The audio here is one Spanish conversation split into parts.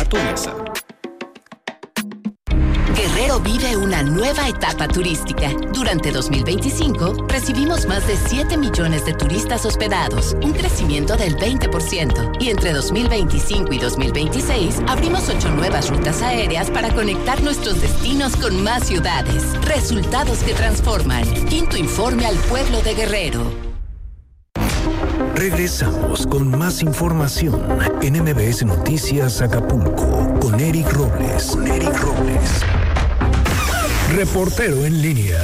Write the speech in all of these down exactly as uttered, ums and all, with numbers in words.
a tu mesa. Guerrero vive una nueva etapa turística. Durante dos mil veinticinco, recibimos más de siete millones de turistas hospedados, un crecimiento del veinte por ciento. Y entre dos mil veinticinco y dos mil veintiséis, abrimos ocho nuevas rutas aéreas para conectar nuestros destinos con más ciudades. Resultados que transforman. Quinto informe al pueblo de Guerrero. Regresamos con más información en M B S Noticias Acapulco con Eric Robles. Con Eric Robles. Reportero en línea.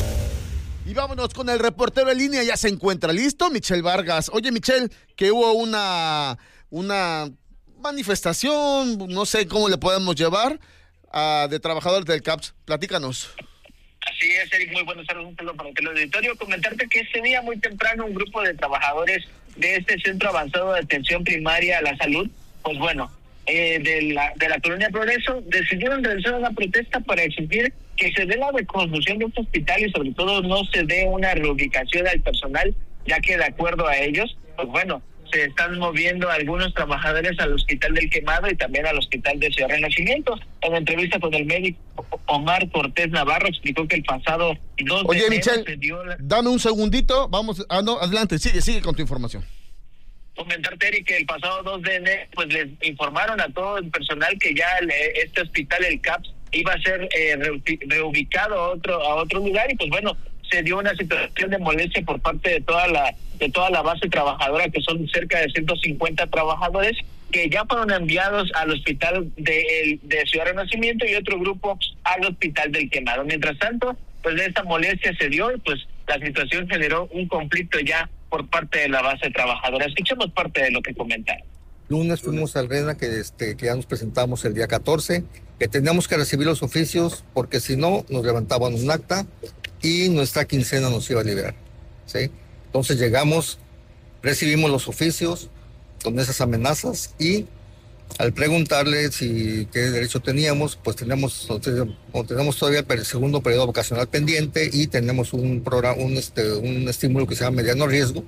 Y vámonos con el reportero en línea. Ya se encuentra listo, Michelle Vargas. Oye, Michelle, que hubo una, una manifestación, no sé cómo le podemos llevar, uh, de trabajadores del C A P S. Platícanos. Así es, Eric, muy buenas tardes, un saludo para el auditorio. Comentarte que este día muy temprano un grupo de trabajadores de este Centro Avanzado de Atención Primaria a la Salud, pues bueno, eh, de la de la Colonia Progreso, decidieron realizar una protesta para exigir que se dé la reconstrucción de este hospital y sobre todo no se dé una reubicación al personal, ya que de acuerdo a ellos, pues bueno, se están moviendo algunos trabajadores al Hospital del Quemado y también al Hospital de Ciudad Renacimiento. En entrevista con el médico Omar Cortés Navarro explicó que el pasado dos Oye, de Michelle, se dio la... dame un segundito, vamos, ah, no, adelante, sigue, sigue con tu información. Comentarte, Eric, que el pasado dos de enero pues les informaron a todo el personal que ya este hospital, el C A P S, iba a ser eh, reubicado a otro a otro lugar y pues bueno, se dio una situación de molestia por parte de toda la de toda la base trabajadora, que son cerca de ciento cincuenta trabajadores, que ya fueron enviados al hospital de, de Ciudad Renacimiento y otro grupo al Hospital del Quemado. Mientras tanto, pues de esta molestia se dio y pues la situación generó un conflicto ya por parte de la base trabajadora. Escuchemos parte de lo que comentaron. Lunes fuimos al RENA, que, este, que ya nos presentamos el día catorce, que teníamos que recibir los oficios porque si no nos levantaban un acta y nuestra quincena nos iba a liberar, ¿sí? Entonces llegamos, recibimos los oficios con esas amenazas y al preguntarle si qué derecho teníamos, pues tenemos, o tenemos todavía el segundo periodo vacacional pendiente y tenemos un programa, un, este, un estímulo que se llama mediano riesgo,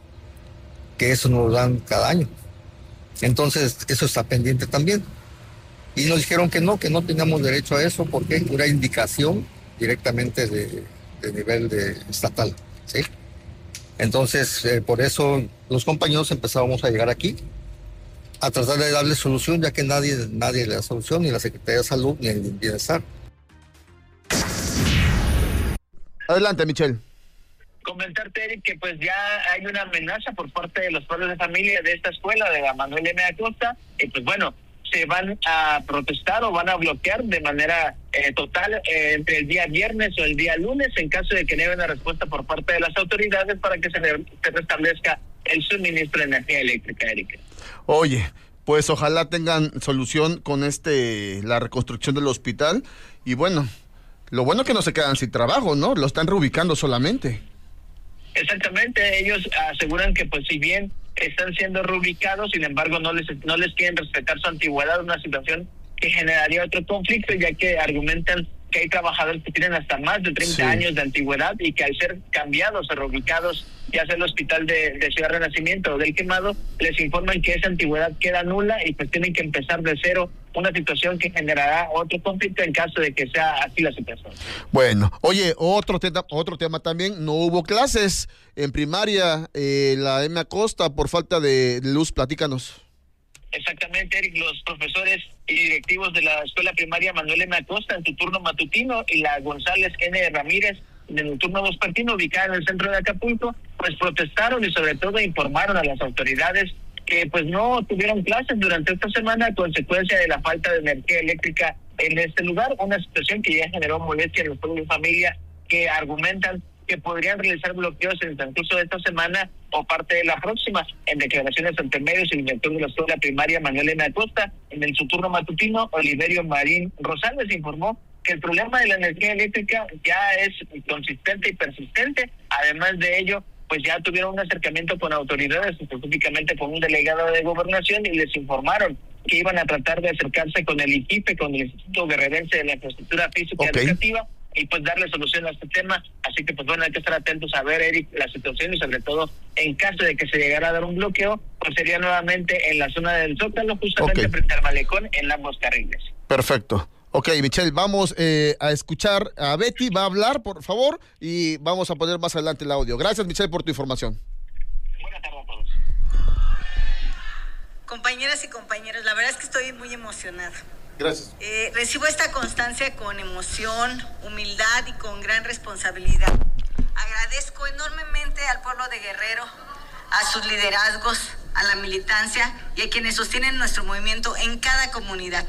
que eso nos lo dan cada año. Entonces eso está pendiente también. Y nos dijeron que no, que no teníamos derecho a eso porque era indicación directamente de, de nivel de estatal, ¿sí? Entonces, eh, por eso los compañeros empezábamos a llegar aquí a tratar de darle solución, ya que nadie, nadie le da solución, ni la Secretaría de Salud, ni el Bienestar. Adelante, Michelle. Comentarte, Eric, que pues ya hay una amenaza por parte de los padres de familia de esta escuela, de la Manuel M. Acosta, y pues bueno, se van a protestar o van a bloquear de manera eh, total eh, entre el día viernes o el día lunes en caso de que no haya una respuesta por parte de las autoridades para que se, re, se restablezca el suministro de energía eléctrica, Erika. Oye, pues ojalá tengan solución con este la reconstrucción del hospital y bueno, lo bueno es que no se quedan sin trabajo, ¿no? Lo están reubicando solamente. Exactamente, ellos aseguran que pues si bien están siendo reubicados, sin embargo no les no les quieren respetar su antigüedad, una situación que generaría otro conflicto, ya que argumentan que hay trabajadores que tienen hasta más de treinta sí. años de antigüedad y que al ser cambiados o reubicados, ya sea el hospital de, de Ciudad Renacimiento o del Quemado, les informan que esa antigüedad queda nula y pues tienen que empezar de cero, una situación que generará otro conflicto en caso de que sea así la situación. Bueno, oye, otro tema, otro tema también, no hubo clases en primaria, eh, la M. Acosta, por falta de luz, platícanos. Exactamente, Eric, los profesores y directivos de la escuela primaria Manuel M. Acosta en su turno matutino y la González N. Ramírez en el turno vespertino, ubicada en el centro de Acapulco, pues protestaron y sobre todo informaron a las autoridades que pues no tuvieron clases durante esta semana a consecuencia de la falta de energía eléctrica en este lugar, una situación que ya generó molestia en los padres de familia que argumentan que podrían realizar bloqueos en el transcurso de esta semana o parte de la próxima. En declaraciones ante medios, el director de la escuela primaria Manuel M. Acosta, en el su turno matutino, Oliverio Marín Rosales informó que el problema de la energía eléctrica ya es consistente y persistente. Además de ello, pues ya tuvieron un acercamiento con autoridades, específicamente con un delegado de gobernación, y les informaron que iban a tratar de acercarse con el I Q I P E, con el Instituto Guerrerense de la Infraestructura Física y okay. Educativa, y pues darle solución a este tema. Así que pues bueno, hay que estar atentos a ver, Eric, la situación, y sobre todo en caso de que se llegara a dar un bloqueo, pues sería nuevamente en la zona del Zócalo, justamente okay. frente al malecón, en ambos carriles. Perfecto. Ok, Michelle, vamos eh, a escuchar a Betty, va a hablar, por favor, y vamos a poner más adelante el audio. Gracias, Michelle, por tu información. Buenas tardes a todos. Compañeras y compañeros, la verdad es que estoy muy emocionada. Gracias. Eh, recibo esta constancia con emoción, humildad y con gran responsabilidad. Agradezco enormemente al pueblo de Guerrero, a sus liderazgos, a la militancia y a quienes sostienen nuestro movimiento en cada comunidad.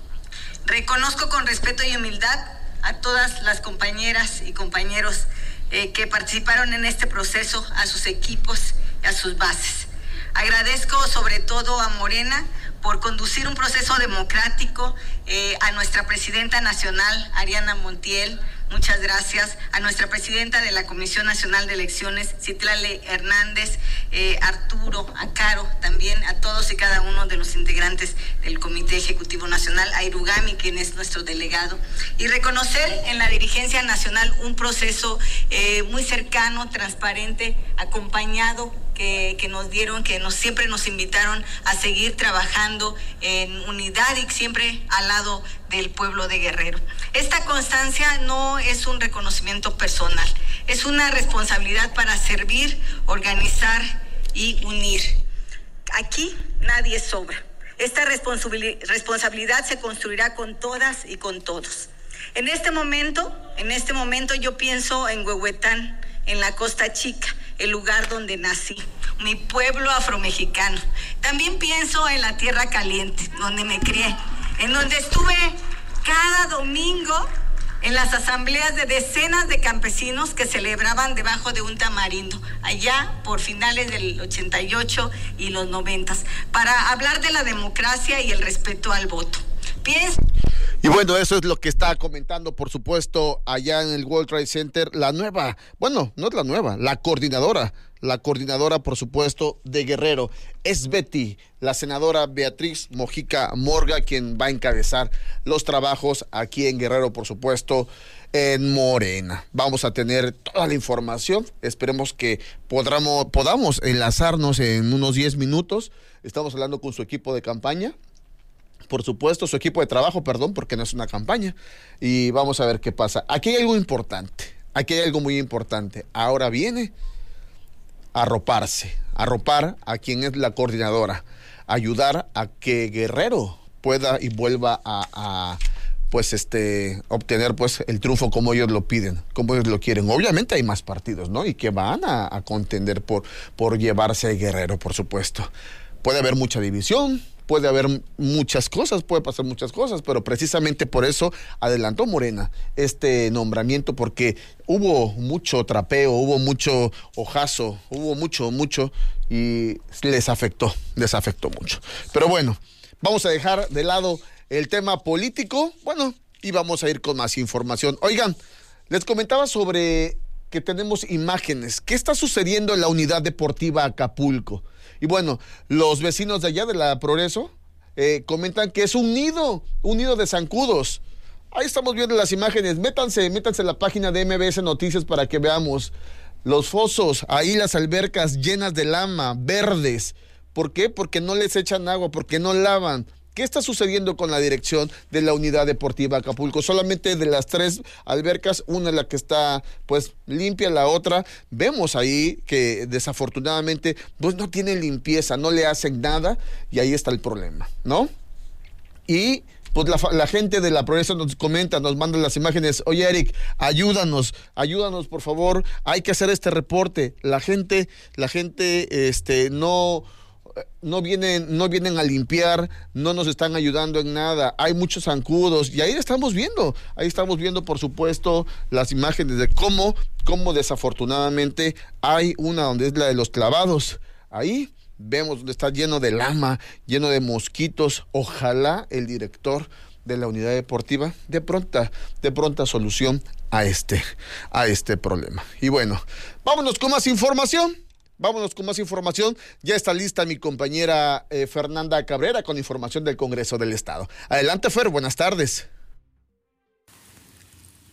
Reconozco con respeto y humildad a todas las compañeras y compañeros eh, que participaron en este proceso, a sus equipos y a sus bases. Agradezco sobre todo a Morena por conducir un proceso democrático, eh, a nuestra presidenta nacional, Ariana Montiel, muchas gracias, a nuestra presidenta de la Comisión Nacional de Elecciones, Citlali Hernández, eh, Arturo, a Caro, también a todos y cada uno de los integrantes del Comité Ejecutivo Nacional, a Irugami, quien es nuestro delegado, y reconocer en la dirigencia nacional un proceso eh, muy cercano, transparente, acompañado, Que, que nos dieron, que nos siempre nos invitaron a seguir trabajando en unidad y siempre al lado del pueblo de Guerrero. Esta constancia no es un reconocimiento personal, es una responsabilidad para servir, organizar y unir. Aquí nadie sobra. Esta responsabilidad se construirá con todas y con todos. En este momento, en este momento yo pienso en Huehuetán, en la Costa Chica, el lugar donde nací, mi pueblo afromexicano. También pienso en la Tierra Caliente, donde me crié, en donde estuve cada domingo en las asambleas de decenas de campesinos que celebraban debajo de un tamarindo, allá por finales del ochenta y ocho y los noventas, para hablar de la democracia y el respeto al voto. Pienso... Y bueno, eso es lo que está comentando, por supuesto, allá en el World Trade Center, la nueva, bueno, no es la nueva, la coordinadora, la coordinadora, por supuesto, de Guerrero. Es Betty, la senadora Beatriz Mojica Morga, quien va a encabezar los trabajos aquí en Guerrero, por supuesto, en Morena. Vamos a tener toda la información, esperemos que podamos, podamos enlazarnos en unos diez minutos. Estamos hablando con su equipo de campaña. Por supuesto, su equipo de trabajo, perdón, porque no es una campaña. Y vamos a ver qué pasa. Aquí hay algo importante, aquí hay algo muy importante. Ahora viene a arroparse, arropar a quien es la coordinadora, ayudar a que Guerrero pueda y vuelva a, a pues este, obtener pues el triunfo como ellos lo piden, como ellos lo quieren. Obviamente hay más partidos, ¿no? Y que van a, a contender por, por llevarse a Guerrero, por supuesto. Puede haber mucha división, puede haber muchas cosas, puede pasar muchas cosas, pero precisamente por eso adelantó Morena este nombramiento, porque hubo mucho trapeo, hubo mucho ojazo, hubo mucho, mucho, y les afectó, les afectó mucho. Pero bueno, vamos a dejar de lado el tema político, bueno, y vamos a ir con más información. Oigan, les comentaba sobre que tenemos imágenes. ¿Qué está sucediendo en la Unidad Deportiva Acapulco? Y bueno, los vecinos de allá de la Progreso eh, comentan que es un nido, un nido de zancudos. Ahí estamos viendo las imágenes. Métanse, métanse en la página de M B S Noticias para que veamos los fosos, ahí las albercas llenas de lama, verdes. ¿Por qué? Porque no les echan agua, porque no lavan. ¿Qué está sucediendo con la dirección de la Unidad Deportiva Acapulco? Solamente de las tres albercas, una es la que está pues limpia, la otra vemos ahí que desafortunadamente pues no tienen limpieza, no le hacen nada, y ahí está el problema, ¿no? Y pues la, la gente de la Progreso nos comenta, nos manda las imágenes. Oye, Eric, ayúdanos, ayúdanos por favor, hay que hacer este reporte. La gente, la gente este no... No vienen, no vienen a limpiar, no nos están ayudando en nada, hay muchos zancudos, y ahí estamos viendo, ahí estamos viendo por supuesto las imágenes de cómo, cómo desafortunadamente hay una donde es la de los clavados, ahí vemos donde está lleno de lama, lleno de mosquitos. Ojalá el director de la unidad deportiva de pronta, de pronta solución a este, a este problema. Y bueno, vámonos con más información. Vámonos con más información. Ya está lista mi compañera eh, Fernanda Cabrera con información del Congreso del Estado. Adelante, Fer, buenas tardes.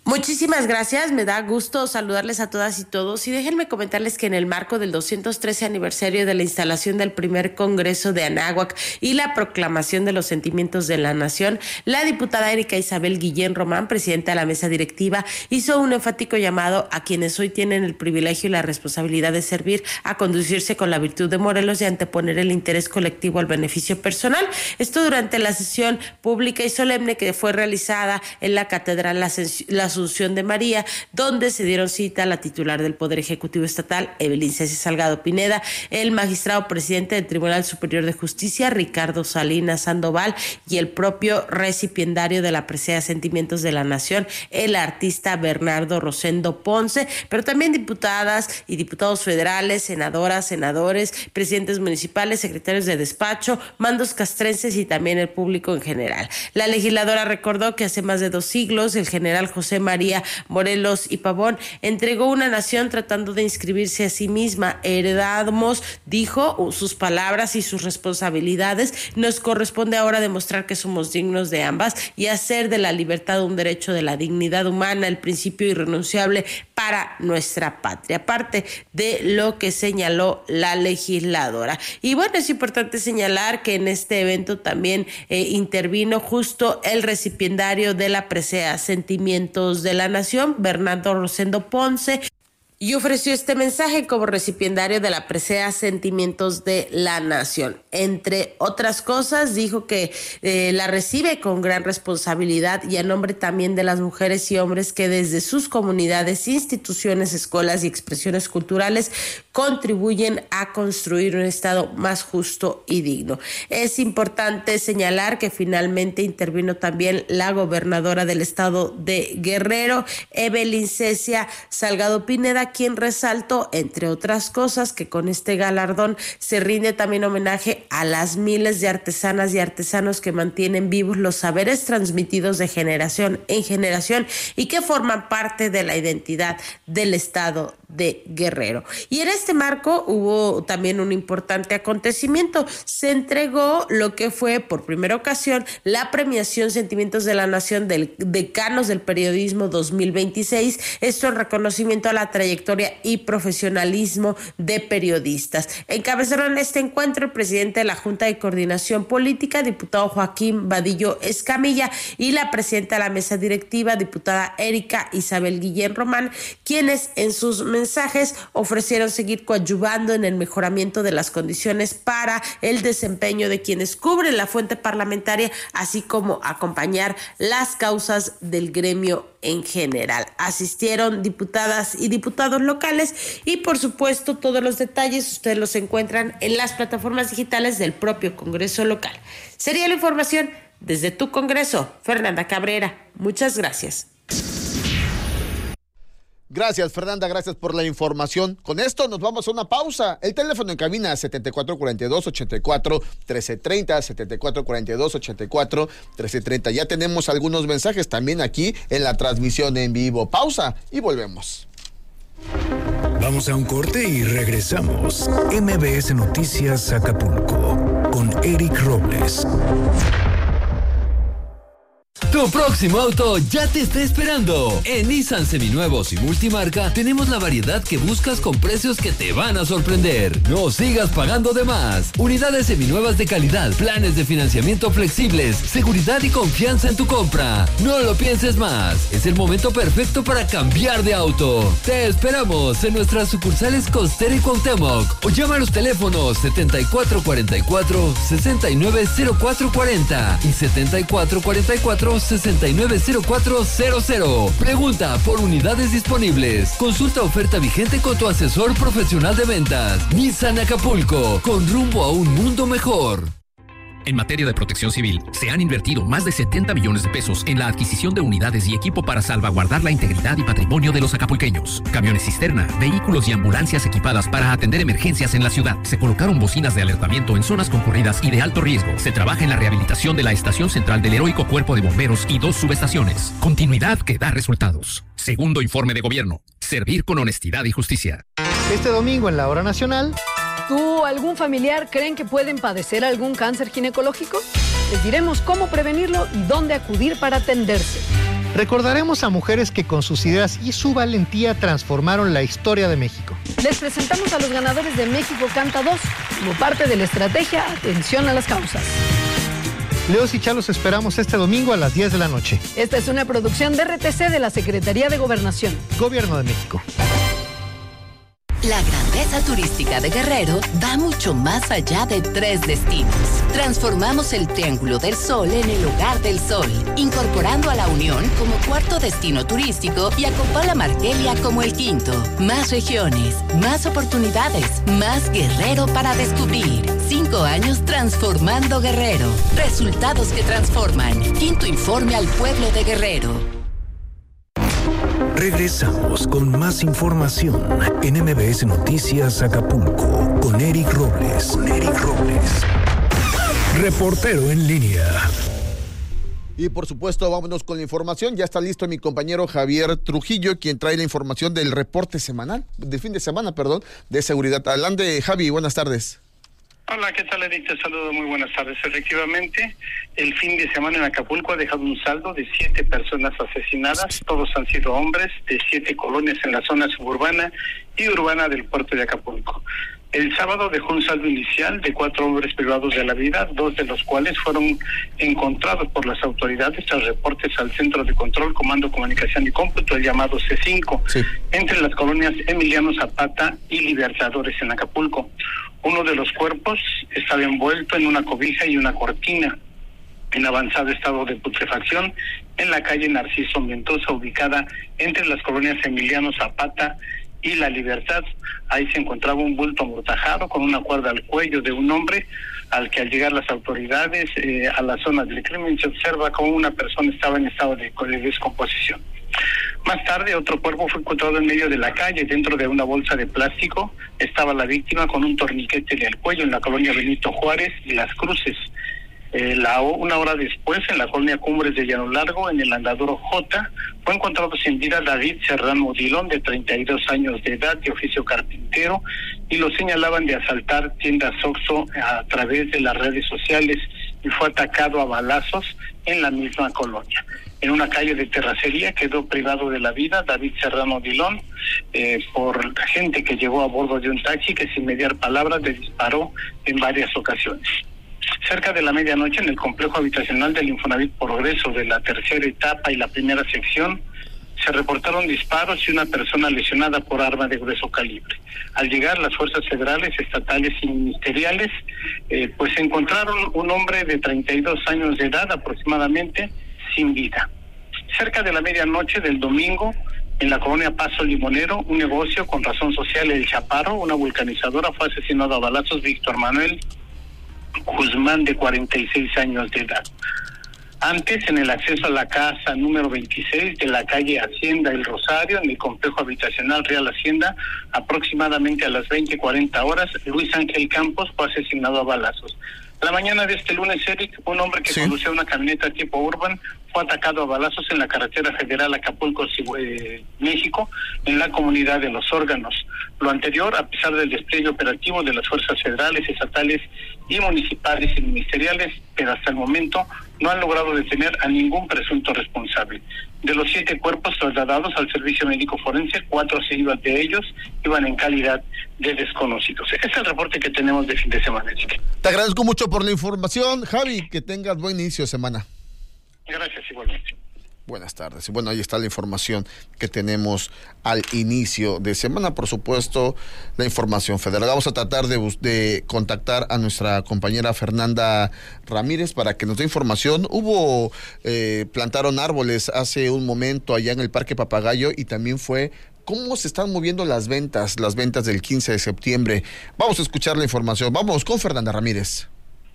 Muchísimas gracias, me da gusto saludarles a todas y todos y déjenme comentarles que en el marco del doscientos trece aniversario de la instalación del primer Congreso de Anáhuac y la proclamación de los sentimientos de la nación, la diputada Erika Isabel Guillén Román, presidenta de la mesa directiva, hizo un enfático llamado a quienes hoy tienen el privilegio y la responsabilidad de servir a conducirse con la virtud de Morelos y anteponer el interés colectivo al beneficio personal. Esto durante la sesión pública y solemne que fue realizada en la Catedral La, la Asunción de María, donde se dieron cita a la titular del Poder Ejecutivo Estatal, Evelyn Cecia Salgado Pineda, el magistrado presidente del Tribunal Superior de Justicia, Ricardo Salinas Sandoval, y el propio recipiendario de la presea Sentimientos de la Nación, el artista Bernardo Rosendo Ponce, pero también diputadas y diputados federales, senadoras, senadores, presidentes municipales, secretarios de despacho, mandos castrenses y también el público en general. La legisladora recordó que hace más de dos siglos el general José María Morelos y Pavón entregó una nación tratando de inscribirse a sí misma. Heredamos, dijo, sus palabras y sus responsabilidades. Nos corresponde ahora demostrar que somos dignos de ambas y hacer de la libertad un derecho, de la dignidad humana el principio irrenunciable para nuestra patria, parte de lo que señaló la legisladora. Y bueno, es importante señalar que en este evento también eh, intervino justo el recipiendario de la presea Sentimientos de la Nación, Bernardo Rosendo Ponce, y ofreció este mensaje como recipiendario de la presea Sentimientos de la Nación. Entre otras cosas, dijo que eh, la recibe con gran responsabilidad y a nombre también de las mujeres y hombres que desde sus comunidades, instituciones, escuelas y expresiones culturales contribuyen a construir un Estado más justo y digno. Es importante señalar que finalmente intervino también la gobernadora del estado de Guerrero, Evelyn Cecia Salgado Pineda, quien resaltó, entre otras cosas, que con este galardón se rinde también homenaje a las miles de artesanas y artesanos que mantienen vivos los saberes transmitidos de generación en generación y que forman parte de la identidad del estado de Guerrero. Y en este marco hubo también un importante acontecimiento. Se entregó lo que fue por primera ocasión la premiación Sentimientos de la Nación del Decanos del Periodismo dos mil veintiséis, esto en reconocimiento a la trayectoria y profesionalismo de periodistas. Encabezaron este encuentro el presidente de la Junta de Coordinación Política, diputado Joaquín Vadillo Escamilla, y la presidenta de la mesa directiva, diputada Erika Isabel Guillén Román, quienes en sus mensajes ofrecieron seguir coadyuvando en el mejoramiento de las condiciones para el desempeño de quienes cubren la fuente parlamentaria, así como acompañar las causas del gremio en general. Asistieron diputadas y diputados locales y, por supuesto, todos los detalles ustedes los encuentran en las plataformas digitales del propio Congreso local. Sería la información desde tu Congreso. Fernanda Cabrera, muchas gracias. Gracias, Fernanda, gracias por la información. Con esto nos vamos a una pausa. El teléfono en cabina setenta y cuatro cuarenta y dos, ochenta y cuatro, trece treinta, setenta y cuatro cuarenta y dos, ochenta y cuatro, trece treinta. Ya tenemos algunos mensajes también aquí en la transmisión en vivo. Pausa y volvemos. Vamos a un corte y regresamos. M B S Noticias Acapulco con Eric Robles. Tu próximo auto ya te está esperando. En Nissan Seminuevos y Multimarca tenemos la variedad que buscas con precios que te van a sorprender. No sigas pagando de más. Unidades seminuevas de calidad, planes de financiamiento flexibles, seguridad y confianza en tu compra. No lo pienses más. Es el momento perfecto para cambiar de auto. Te esperamos en nuestras sucursales Costera y Cuauhtémoc o llama a los teléfonos setenta y cuatro cuarenta y cuatro, sesenta y nueve cero cuatro cuarenta y setenta y cuatro cuarenta y cuatro, sesenta y nueve cero cuatro cero cero. Pregunta por unidades disponibles. Consulta oferta vigente con tu asesor profesional de ventas. Nissan Acapulco, con rumbo a un mundo mejor. En materia de protección civil, se han invertido más de setenta millones de pesos en la adquisición de unidades y equipo para salvaguardar la integridad y patrimonio de los acapulqueños. Camiones cisterna, vehículos y ambulancias equipadas para atender emergencias en la ciudad. Se colocaron bocinas de alertamiento en zonas concurridas y de alto riesgo. Se trabaja en la rehabilitación de la estación central del heroico Cuerpo de Bomberos y dos subestaciones. Continuidad que da resultados. Segundo informe de gobierno. Servir con honestidad y justicia. Este domingo en la Hora Nacional. ¿Tú o algún familiar creen que pueden padecer algún cáncer ginecológico? Les diremos cómo prevenirlo y dónde acudir para atenderse. Recordaremos a mujeres que con sus ideas y su valentía transformaron la historia de México. Les presentamos a los ganadores de México Canta dos como parte de la estrategia Atención a las Causas. Leos y Chalos esperamos este domingo a las diez de la noche. Esta es una producción de R T C de la Secretaría de Gobernación. Gobierno de México. La grandeza turística de Guerrero va mucho más allá de tres destinos. Transformamos el Triángulo del Sol en el Hogar del Sol, incorporando a La Unión como cuarto destino turístico y a Copala Marquelia como el quinto. Más regiones, más oportunidades, más Guerrero para descubrir. Cinco años transformando Guerrero. Resultados que transforman. Quinto informe al pueblo de Guerrero. Regresamos con más información en M B S Noticias Acapulco con Eric Robles. Con Eric Robles. Reportero en línea. Y por supuesto, vámonos con la información. Ya está listo mi compañero Javier Trujillo, quien trae la información del reporte semanal, del fin de semana, perdón, de seguridad. Adelante, Javi, buenas tardes. Hola, ¿qué tal, Eric? Te saludo, muy buenas tardes. Efectivamente, el fin de semana en Acapulco ha dejado un saldo de siete personas asesinadas. Todos han sido hombres de siete colonias en la zona suburbana y urbana del puerto de Acapulco. El sábado dejó un saldo inicial de cuatro hombres privados de la vida, dos de los cuales fueron encontrados por las autoridades tras reportes al Centro de Control, Comando, Comunicación y Cómputo, el llamado C cinco, sí, entre las colonias Emiliano Zapata y Libertadores en Acapulco. Uno de los cuerpos estaba envuelto en una cobija y una cortina, en avanzado estado de putrefacción, en la calle Narciso Mendoza, ubicada entre las colonias Emiliano Zapata y La Libertad. Ahí se encontraba un bulto amortajado con una cuerda al cuello de un hombre, al que al llegar las autoridades eh, a la zona del crimen se observa como una persona estaba en estado de, de descomposición. Más tarde, otro cuerpo fue encontrado en medio de la calle. Dentro de una bolsa de plástico estaba la víctima con un torniquete en el cuello en la colonia Benito Juárez y Las Cruces. Eh, la, una hora después, en la colonia Cumbres de Llano Largo, en el andador J, fue encontrado sin vida David Serrano Odilón, de treinta y dos años de edad, de oficio carpintero, y lo señalaban de asaltar tiendas Oxxo a través de las redes sociales, y fue atacado a balazos en la misma colonia. En una calle de terracería quedó privado de la vida David Serrano Odilón eh, por gente que llegó a bordo de un taxi que, sin mediar palabras, le disparó en varias ocasiones. Cerca de la medianoche, en el complejo habitacional del Infonavit Progreso de la tercera etapa y la primera sección, se reportaron disparos y una persona lesionada por arma de grueso calibre. Al llegar las fuerzas federales, estatales y ministeriales, eh, pues encontraron un hombre de treinta y dos años de edad aproximadamente sin vida. Cerca de la medianoche del domingo, en la colonia Paso Limonero, un negocio con razón social, El Chaparro, una vulcanizadora, fue asesinado a balazos Víctor Manuel Guzmán, de cuarenta y seis años de edad. Antes, en el acceso a la casa número veintiséis de la calle Hacienda El Rosario, en el complejo habitacional Real Hacienda, aproximadamente a las veinte cuarenta horas, Luis Ángel Campos fue asesinado a balazos. La mañana de este lunes, Eric, un hombre que sí. conducía una camioneta tipo Urban fue atacado a balazos en la carretera federal Acapulco, eh, México, en la comunidad de Los Órganos. Lo anterior, a pesar del despliegue operativo de las fuerzas federales, estatales y municipales y ministeriales, pero hasta el momento no han logrado detener a ningún presunto responsable. De los siete cuerpos trasladados al servicio médico forense, cuatro se iban de ellos, iban en calidad de desconocidos. Ese es el reporte que tenemos de fin de semana. Te agradezco mucho por la información, Javi, que tengas buen inicio de semana. Gracias, igualmente. Buenas tardes. Y bueno, ahí está la información que tenemos al inicio de semana. Por supuesto, la información federal. Vamos a tratar de, de contactar a nuestra compañera Fernanda Ramírez para que nos dé información. Hubo, eh, plantaron árboles hace un momento allá en el Parque Papagayo y también fue cómo se están moviendo las ventas, las ventas del quince de septiembre. Vamos a escuchar la información. Vamos con Fernanda Ramírez.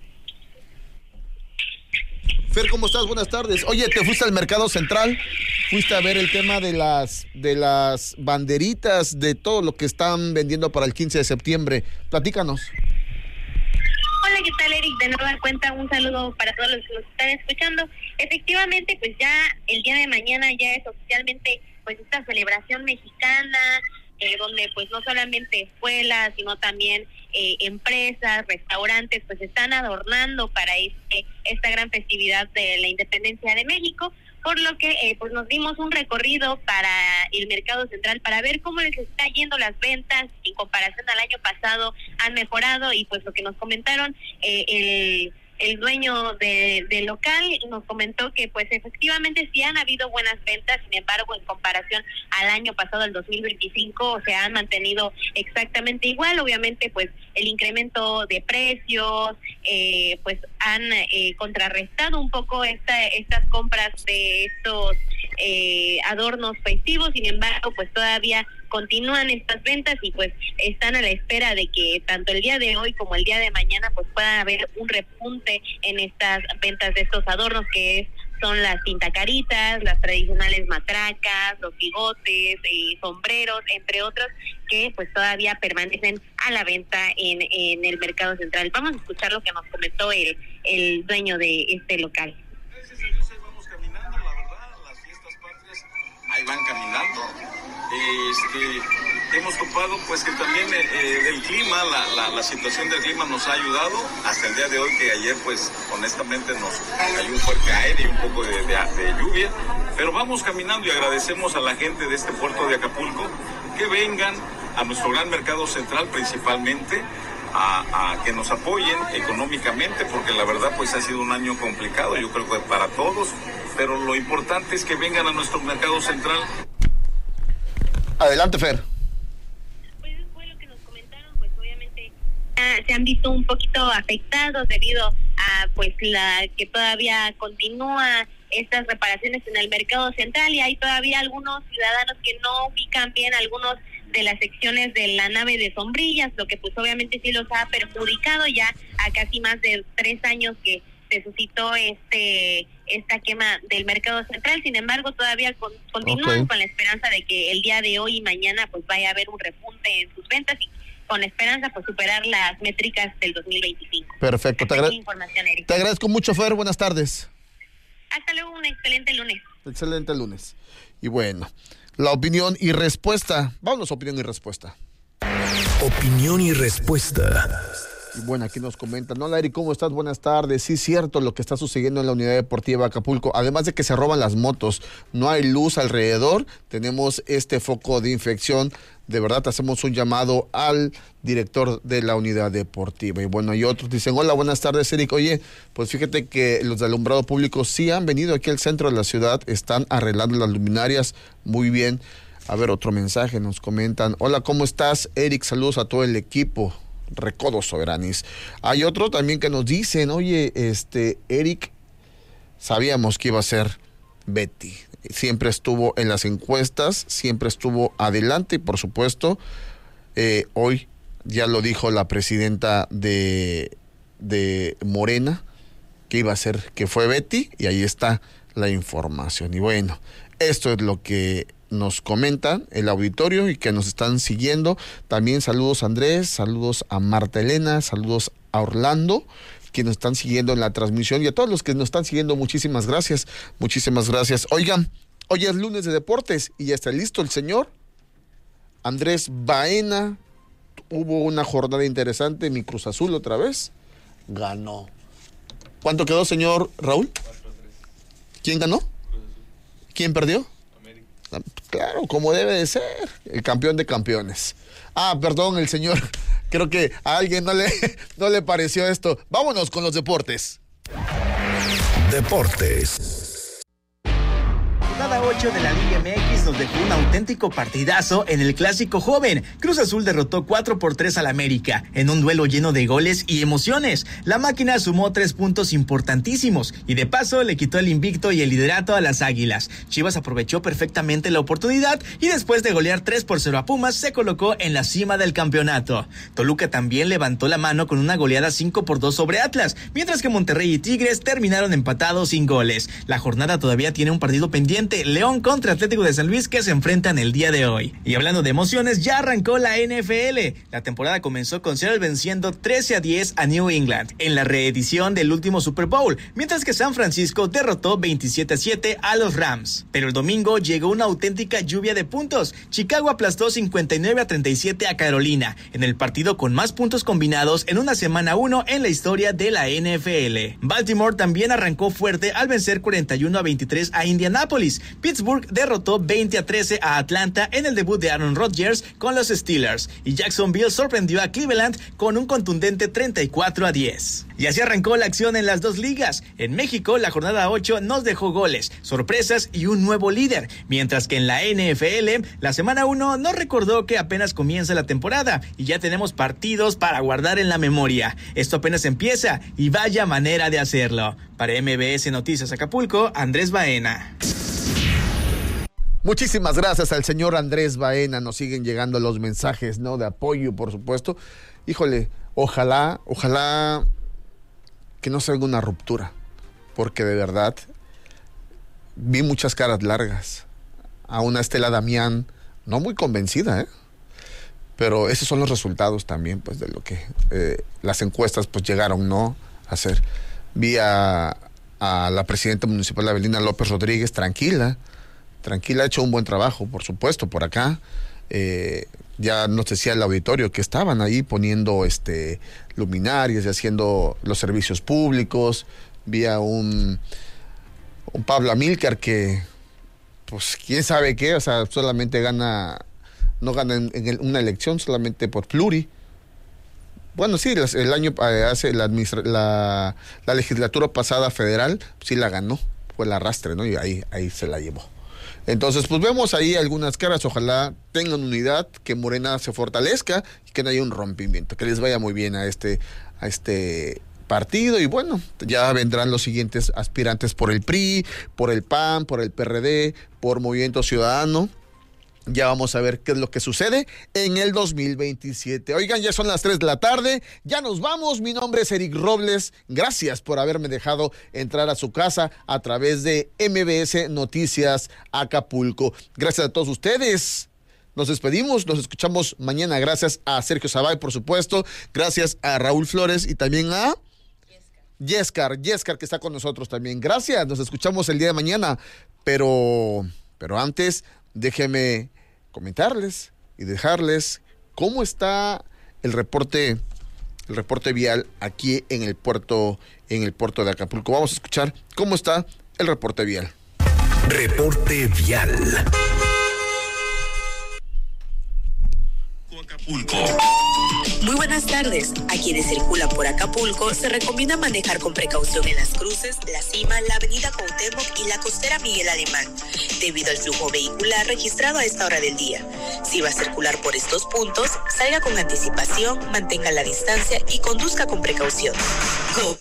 Fer, ¿cómo estás? Buenas tardes. Oye, ¿te fuiste al Mercado Central? ¿Fuiste a ver el tema de las de las banderitas, de todo lo que están vendiendo para el quince de septiembre? Platícanos. Hola, ¿qué tal, Eric? De nueva cuenta, un saludo para todos los que nos están escuchando. Efectivamente, pues ya el día de mañana ya es oficialmente pues esta celebración mexicana, eh, donde pues no solamente escuelas, sino también eh, empresas, restaurantes, pues están adornando para este esta gran festividad de la Independencia de México, por lo que eh, pues nos dimos un recorrido para el Mercado Central para ver cómo les está yendo las ventas en comparación al año pasado. Han mejorado y pues lo que nos comentaron eh, el el dueño de, del local nos comentó que pues efectivamente sí han habido buenas ventas, sin embargo en comparación al año pasado, el dos mil veinticinco, se han mantenido exactamente igual. Obviamente pues el incremento de precios eh, pues han eh, contrarrestado un poco esta estas compras de estos eh, adornos festivos, sin embargo pues todavía continúan estas ventas y pues están a la espera de que tanto el día de hoy como el día de mañana pues pueda haber un repunte en estas ventas de estos adornos que es, son las pintacaritas, las tradicionales matracas, los bigotes, eh, sombreros, entre otros, que pues todavía permanecen a la venta en, en el Mercado Central. Vamos a escuchar lo que nos comentó el, el dueño de este local. Gracias a Dios ahí vamos caminando, la verdad, las fiestas patrias ahí van caminando. Este, hemos topado pues que también eh, el clima, la, la, la situación del clima nos ha ayudado hasta el día de hoy, que ayer pues honestamente nos cayó un fuerte aire y un poco de, de, de lluvia, pero vamos caminando y agradecemos a la gente de este puerto de Acapulco que vengan a nuestro gran mercado central principalmente a, a que nos apoyen económicamente, porque la verdad pues ha sido un año complicado, yo creo que para todos, pero lo importante es que vengan a nuestro mercado central. Adelante, Fer. Pues fue lo que nos comentaron, pues obviamente uh, se han visto un poquito afectados debido a pues la que todavía continúa estas reparaciones en el Mercado Central y hay todavía algunos ciudadanos que no ubican bien algunos de las secciones de la nave de sombrillas, lo que pues obviamente sí los ha perjudicado ya a casi más de tres años que se suscitó este esta quema del Mercado Central. Sin embargo, todavía con, continúan okay. con la esperanza de que el día de hoy y mañana pues vaya a haber un repunte en sus ventas y con esperanza pues superar las métricas del dos mil veinticinco. Perfecto. Te, agra- te agradezco mucho, Fer. Buenas tardes. Hasta luego, un excelente lunes. Excelente lunes. Y bueno, la opinión y respuesta. Vámonos a opinión y respuesta. Opinión y respuesta. Y bueno, aquí nos comentan, hola Eric, ¿cómo estás? Buenas tardes. Sí, cierto lo que está sucediendo en la Unidad Deportiva Acapulco. Además de que se roban las motos, no hay luz alrededor, tenemos este foco de infección. De verdad, hacemos un llamado al director de la Unidad Deportiva. Y bueno, y otros dicen, hola, buenas tardes, Eric. Oye, pues fíjate que los de alumbrado público sí han venido aquí al centro de la ciudad, están arreglando las luminarias muy bien. A ver, otro mensaje, nos comentan, hola, ¿cómo estás, Eric? Saludos a todo el equipo. Recodo Soberanis. Hay otro también que nos dicen, oye, este, Eric, sabíamos que iba a ser Betty. Siempre estuvo en las encuestas, siempre estuvo adelante y por supuesto, eh, hoy ya lo dijo la presidenta de, de Morena, que iba a ser, que fue Betty, y ahí está la información. Y bueno, esto es lo que nos comentan el auditorio y que nos están siguiendo. También saludos a Andrés, saludos a Marta Elena, saludos a Orlando, que nos están siguiendo en la transmisión, y a todos los que nos están siguiendo, muchísimas gracias, muchísimas gracias. Oigan, hoy es lunes de deportes y ya está listo el señor Andrés Baena. Hubo una jornada interesante, mi Cruz Azul otra vez ganó. ¿Cuánto quedó, señor Raúl? ¿Quién ganó? ¿Quién perdió? Claro, como debe de ser, el campeón de campeones. Ah, perdón, el señor, creo que a alguien no le, no le pareció esto. Vámonos con los deportes. Deportes. Jornada ocho de la Liga M X nos dejó un auténtico partidazo en el Clásico Joven. Cruz Azul derrotó cuatro por tres al América en un duelo lleno de goles y emociones. La máquina sumó tres puntos importantísimos y de paso le quitó el invicto y el liderato a las Águilas. Chivas aprovechó perfectamente la oportunidad y después de golear tres por cero a Pumas se colocó en la cima del campeonato. Toluca también levantó la mano con una goleada cinco por dos sobre Atlas, mientras que Monterrey y Tigres terminaron empatados sin goles. La jornada todavía tiene un partido pendiente siguiente, León contra Atlético de San Luis, que se enfrentan el día de hoy. Y hablando de emociones, ya arrancó la N F L. La temporada comenzó con Seattle venciendo trece a diez a New England en la reedición del último Super Bowl, mientras que San Francisco derrotó veintisiete a siete a los Rams. Pero el domingo llegó una auténtica lluvia de puntos. Chicago aplastó cincuenta y nueve a treinta y siete a Carolina, en el partido con más puntos combinados en una semana uno en la historia de la N F L. Baltimore también arrancó fuerte al vencer cuarenta y uno a veintitrés a Indianapolis. Pittsburgh derrotó veinte a trece a Atlanta en el debut de Aaron Rodgers con los Steelers, y Jacksonville sorprendió a Cleveland con un contundente treinta y cuatro a diez. Y así arrancó la acción en las dos ligas. En México, la jornada ocho nos dejó goles, sorpresas y un nuevo líder, mientras que en la N F L, la semana uno nos recordó que apenas comienza la temporada y ya tenemos partidos para guardar en la memoria. Esto apenas empieza y vaya manera de hacerlo. Para M B S Noticias Acapulco, Andrés Baena. Muchísimas gracias al señor Andrés Baena. Nos siguen llegando los mensajes, ¿no? De apoyo, por supuesto. Híjole, ojalá, ojalá que no salga una ruptura, porque de verdad vi muchas caras largas. A una Estela Damián, no muy convencida, ¿eh? Pero esos son los resultados también, pues, de lo que eh, las encuestas, pues, llegaron, ¿no? A hacer. Vi a, a la presidenta municipal, Avelina López Rodríguez, tranquila, tranquila, ha hecho un buen trabajo, por supuesto, por acá. Eh, ya nos decía el auditorio que estaban ahí poniendo este luminarias y haciendo los servicios públicos. Vi a un, un Pablo Amílcar que, pues, quién sabe qué, o sea, solamente gana, no gana en, en el, una elección solamente por pluri. Bueno, sí, el año hace la, la, la legislatura pasada federal, sí la ganó, fue el arrastre, ¿no? Y ahí, ahí se la llevó. Entonces, pues vemos ahí algunas caras, ojalá tengan unidad, que Morena se fortalezca y que no haya un rompimiento, que les vaya muy bien a este, a este partido. Y bueno, ya vendrán los siguientes aspirantes por el P R I, por el P A N, por el P R D, por Movimiento Ciudadano. Ya vamos a ver qué es lo que sucede en el dos mil veintisiete. Oigan, ya son las tres de la tarde, ya nos vamos. Mi nombre es Eric Robles. Gracias por haberme dejado entrar a su casa a través de M B S Noticias Acapulco. Gracias a todos ustedes. Nos despedimos, nos escuchamos mañana. Gracias a Sergio Zabay, por supuesto. Gracias a Raúl Flores y también a Yescar, Yescar que está con nosotros también. Gracias, nos escuchamos el día de mañana. Pero, pero antes, déjenme comentarles y dejarles cómo está el reporte, el reporte vial aquí en el puerto, en el puerto de Acapulco. Vamos a escuchar cómo está el reporte vial. Reporte vial. Acapulco. Muy buenas tardes. A quienes circulan por Acapulco se recomienda manejar con precaución en las cruces, La Cima, la avenida Cuauhtémoc y la costera Miguel Alemán, debido al flujo vehicular registrado a esta hora del día. Si va a circular por estos puntos, salga con anticipación, mantenga la distancia y conduzca con precaución. Go.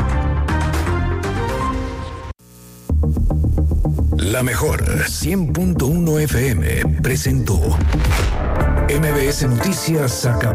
La mejor cien punto uno F M presentó M B S Noticias Acapulco.